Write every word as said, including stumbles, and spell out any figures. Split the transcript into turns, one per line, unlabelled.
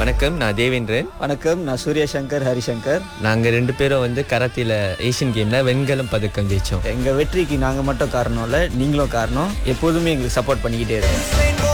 வணக்கம், நான் தேவேந்திரன்.
வணக்கம், நான் சூர்யா சங்கர் ஹரிசங்கர்.
நாங்க ரெண்டு பேரும் வந்து கராத்தில ஏசியன் கேம்ல வெண்கலம் பதக்கம் ஜெயிச்சோம்.
எங்க வெற்றிக்கு நாங்க மட்டும் காரணம் இல்ல, நீங்களும் காரணம். எப்போதுமே எங்களுக்கு சப்போர்ட் பண்ணிக்கிட்டே இருக்கோம்.